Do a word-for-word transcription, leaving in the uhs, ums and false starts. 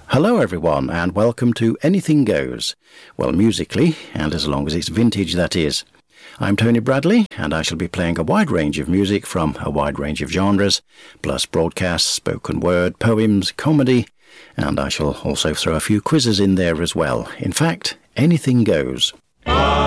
Hello everyone, and welcome to Anything Goes. Well, musically, and as long as it's vintage, that is. I'm Tony Bradley, and I shall be playing a wide range of music from a wide range of genres, plus broadcasts, spoken word, poems, comedy, and I shall also throw a few quizzes in there as well. In fact, anything goes.